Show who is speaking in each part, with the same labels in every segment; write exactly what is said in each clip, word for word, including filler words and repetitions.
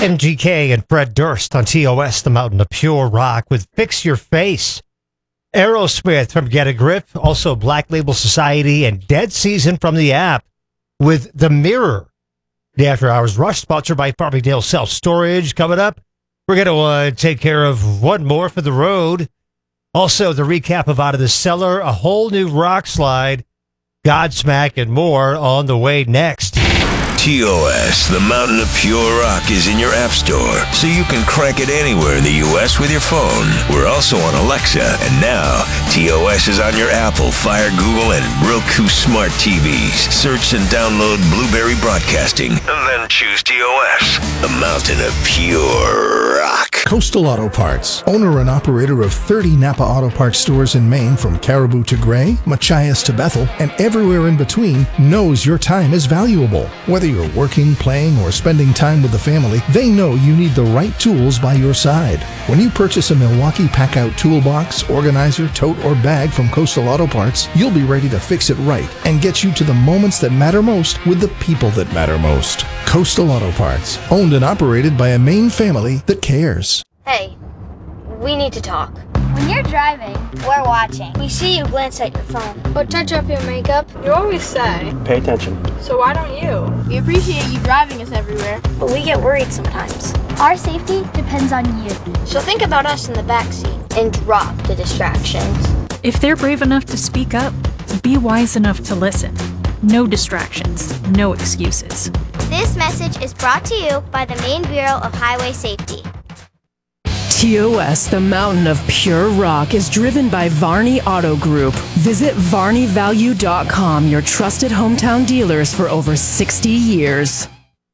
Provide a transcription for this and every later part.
Speaker 1: M G K and Fred Durst on T O S, the Mountain of Pure Rock, with Fix Your Face. Aerosmith from Get a Grip, also Black Label Society, and Dead Season from the app with The Mirror. The After Hours Rush, sponsored by Farmingdale Self Storage. Coming up, we're going to uh, take care of one more for the road. Also, the recap of Out of the Cellar, a whole new rock slide, Godsmack, and more on the way next.
Speaker 2: T O S, the Mountain of Pure Rock, is in your app store, so you can crank it anywhere in the U S with your phone. We're also on Alexa, and now T O S is on your Apple, Fire, Google, and Roku smart T Vs. Search and download Blueberry Broadcasting, and then choose T O S, the Mountain of Pure Rock.
Speaker 3: Coastal Auto Parts, owner and operator of thirty Napa Auto Parts stores in Maine, from Caribou to Gray, Machias to Bethel, and everywhere in between, knows your time is valuable. Whether you're working, playing, or spending time with the family, they know you need the right tools by your side. When you purchase a Milwaukee Pack-Out toolbox, organizer, tote, or bag from Coastal Auto Parts, you'll be ready to fix it right and get you to the moments that matter most with the people that matter most. Coastal Auto Parts, owned and operated by a Maine family that cares.
Speaker 4: Hey, we need to talk.
Speaker 5: When you're driving, we're watching.
Speaker 4: We see you glance at your phone or touch up your makeup.
Speaker 6: You always say,
Speaker 7: pay attention.
Speaker 6: So why don't you?
Speaker 5: We appreciate you driving us everywhere,
Speaker 4: but we get worried sometimes.
Speaker 5: Our safety depends on you.
Speaker 4: So think about us in the backseat and drop the distractions.
Speaker 8: If they're brave enough to speak up, be wise enough to listen. No distractions, no excuses.
Speaker 5: This message is brought to you by the Maine Bureau of Highway Safety.
Speaker 9: T O S, the Mountain of Pure Rock, is driven by Varney Auto Group. Visit varney value dot com, your trusted hometown dealers for over sixty years.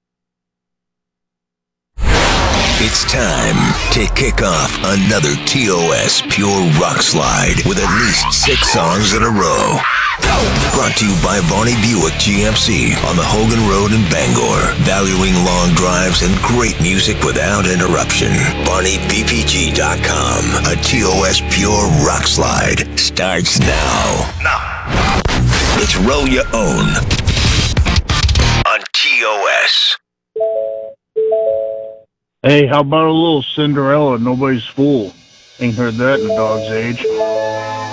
Speaker 2: It's time to kick off another T O S Pure Rock Slide with at least six songs in a row. Brought to you by Varney Buick G M C on the Hogan Road in Bangor. Valuing long drives and great music without interruption. Varney B P G dot com. A T O S Pure Rock Slide starts now. Now. It's Row Your Own on T O S.
Speaker 10: Hey, how about a little Cinderella, Nobody's Fool? Ain't heard that in a dog's age.